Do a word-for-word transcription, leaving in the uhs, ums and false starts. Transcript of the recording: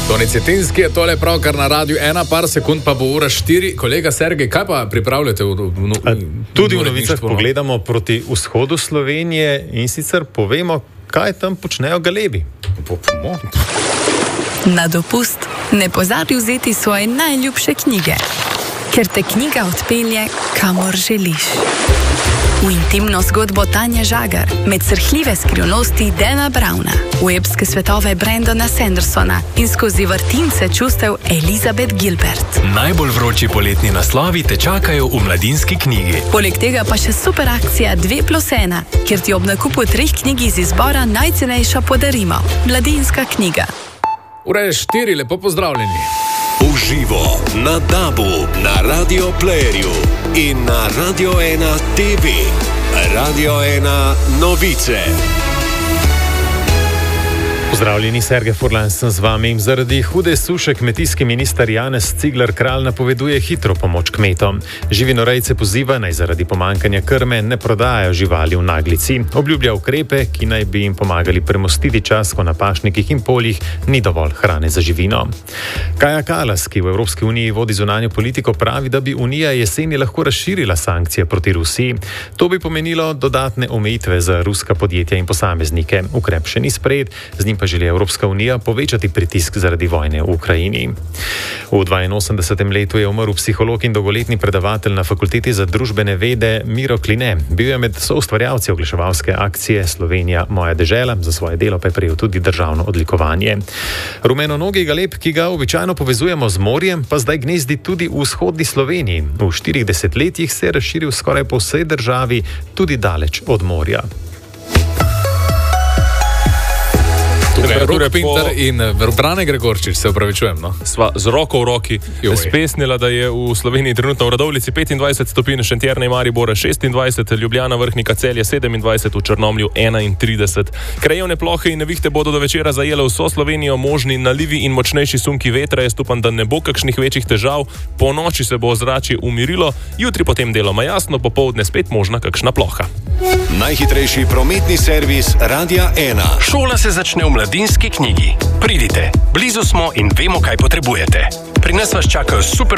Toni Cetinski je tole pravkar na Radiu ena, par sekund pa bo ura štiri. Kolega Sergej, kaj pa pripravljate? V, v, v, v, tudi v novicah pogledamo proti vzhodu Slovenije in sicer povemo, kaj tam počnejo galebi. Na dopust ne pozabi vzeti svoje najljubše knjige, ker te knjiga odpelje, kamor želiš. V intimno zgodbo Tanje Žagar, med srhljive skrivnosti Dana Browna, v epske svetove Brandona Sandersona in skozi vrtince čustev Elizabeth Gilbert. Najbolj vroči poletni naslovi te čakajo v Mladinski knjigi. Poleg tega pa še super akcija dve plus ena, kjer ti ob nakupu treh knjig iz izbora najcenejša podarimo. Mladinska knjiga. Ura je štiri, lepo pozdravljeni. Uživo na Dabu, na Radio Playerju in na Radio ena T V. Radio ena novice. Pozdravljeni, Sergej Furlan sem z vami. Zaradi hude suše kmetijski minister Janez Cigler Kralj napoveduje hitro pomoč kmetom. Živinorejce poziva, naj zaradi pomanjkanja krme ne prodajajo živali v naglici. Obljublja ukrepe, ki naj bi jim pomagali premostiti čas, ko na pašnikih in poljih ni dovolj hrane za živino. Kaja Kallas, ki v Evropski uniji vodi zunanjo politiko, pravi, da bi Unija jeseni lahko razširila sankcije proti Rusiji. To bi pomenilo dodatne omejitve za ruska podjetja in posameznike. Ukrep še ni sprejet, z njim pa želi Evropska unija povečati pritisk zaradi vojne v Ukrajini. V dvainosemdesetem letu je umrl psiholog in dolgoletni predavatelj na Fakulteti za družbene vede Miro Kline. Bil je med soustvarjalci oglaševalske akcije Slovenija moja dežela, za svoje delo pa je prejel tudi državno odlikovanje. Rumenonogi galeb, ki ga običajno povezujemo z morjem, pa zdaj gnezdi tudi v vzhodni Sloveniji. V štirih desetletjih se je razširil skoraj po vsej državi, tudi daleč od morja. Rok Pintar in Brane Gregorčič, se upravičujem. No? Sva z roko v roki spesnila, da je v Sloveniji trenutno v Radovljici petindvajset stopinj, Šentjerne in Maribora šestindvajset, Ljubljana, Vrhnika, Celje sedemindvajset, v Črnomlju enaintrideset. Krajevne plohe in nevihte bodo do večera zajele vso Slovenijo, možni nalivi in močnejši sunki vetra. Jaz upam, da ne bo kakšnih večjih težav. Po noči se bo ozračje umirilo, jutri potem deloma jasno, popoldne spet možna kakšna ploha. Najhitrejši prometni servis Radia ena. Šola se začne v Mladinski knjigi. Pridite, blizu smo in vemo, kaj potrebujete. Pri nas vas čakajo super